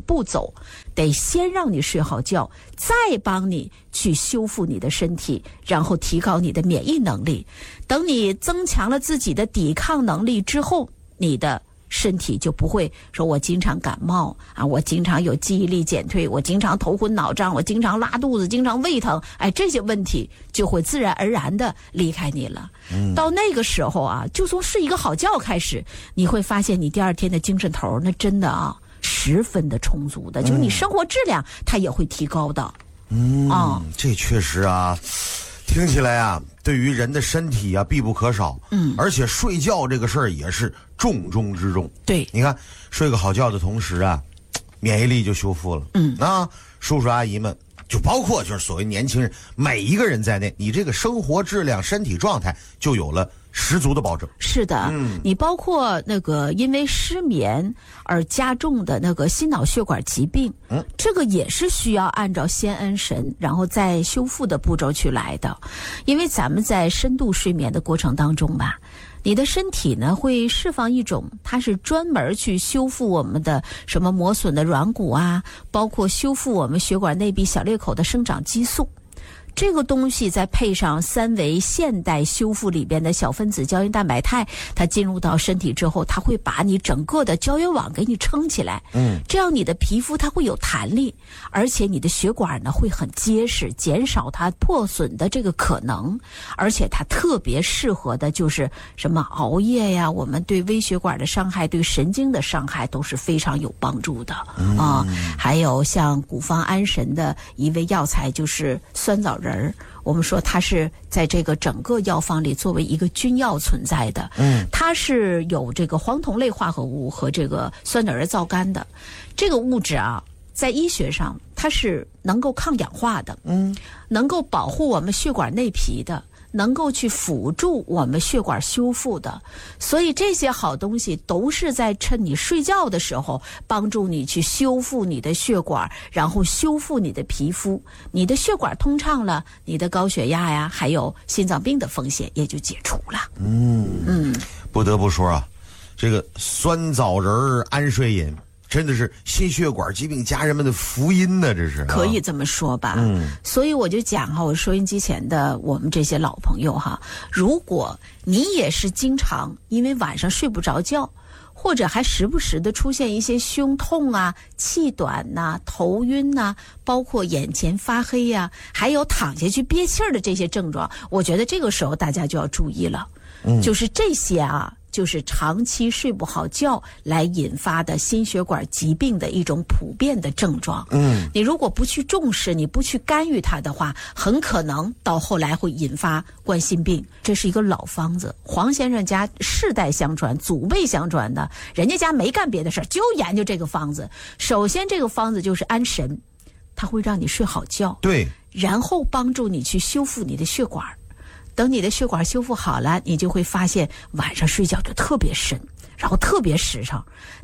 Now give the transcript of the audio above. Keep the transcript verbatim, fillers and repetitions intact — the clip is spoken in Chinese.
步走，得先让你睡好觉，再帮你去修复你的身体，然后提高你的免疫能力。等你增强了自己的抵抗能力之后，你的身体就不会说我经常感冒啊，我经常有记忆力减退，我经常头昏脑胀，我经常拉肚子，经常胃疼，哎，这些问题就会自然而然的离开你了。嗯、到那个时候啊，就从睡一个好觉开始，你会发现你第二天的精神头那真的啊十分的充足的，就是你生活质量它也会提高的。 嗯，啊、这确实啊，听起来啊，对于人的身体啊必不可少。嗯，而且睡觉这个事儿也是重中之重。 对， 你看睡个好觉的同时啊，免疫力就修复了。嗯，啊，叔叔阿姨们，就包括就是所谓年轻人，每一个人在内，你这个生活质量、身体状态就有了十足的保证。 是的，嗯，你包括那个因为失眠而加重的那个心脑血管疾病，嗯，这个也是需要按照先安神，然后再修复的步骤去来的。因为咱们在深度睡眠的过程当中吧，你的身体呢会释放一种，它是专门去修复我们的什么磨损的软骨啊，包括修复我们血管内壁小裂口的生长激素。这个东西再配上三维现代修复里边的小分子胶原蛋白肽，它进入到身体之后，它会把你整个的胶原网给你撑起来，嗯，这样你的皮肤它会有弹力，而且你的血管呢会很结实，减少它破损的这个可能。而且它特别适合的就是什么熬夜呀，我们对微血管的伤害，对神经的伤害都是非常有帮助的啊、嗯呃。还有像古方安神的一味药材就是酸枣仁儿，我们说它是在这个整个药方里作为一个君药存在的。嗯，它是有这个黄酮类化合物和这个酸枣仁皂苷的。这个物质啊，在医学上它是能够抗氧化的，嗯，能够保护我们血管内皮的，能够去辅助我们血管修复的。所以这些好东西都是在趁你睡觉的时候帮助你去修复你的血管，然后修复你的皮肤。你的血管通畅了，你的高血压呀还有心脏病的风险也就解除了。 嗯嗯，不得不说啊，这个酸枣仁安睡饮真的是心血管疾病家人们的福音呢，这是、啊、 可以这么说吧。嗯，所以我就讲哈，我收音机前的我们这些老朋友哈，如果你也是经常因为晚上睡不着觉，或者还时不时的出现一些胸痛啊、气短呐、啊、头晕呐、啊，包括眼前发黑呀、啊，还有躺下去憋气儿的这些症状，我觉得这个时候大家就要注意了。嗯，就是这些啊，就是长期睡不好觉来引发的心血管疾病的一种普遍的症状。嗯，你如果不去重视，你不去干预它的话，很可能到后来会引发冠心病。这是一个老方子，黄先生家世代相传、祖辈相传的，人家家没干别的事，就研究这个方子。首先，这个方子就是安神，它会让你睡好觉， 对， 然后帮助你去修复你的血管。等你的血管修复好了，你就会发现晚上睡觉就特别深，然后特别实诚。